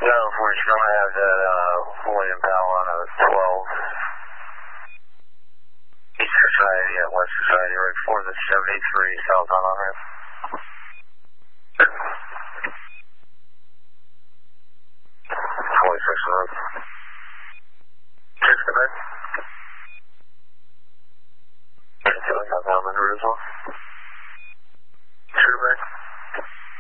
We're going to have that William Powell on a 12. East Society at West Society, right for the 73 south on ramp.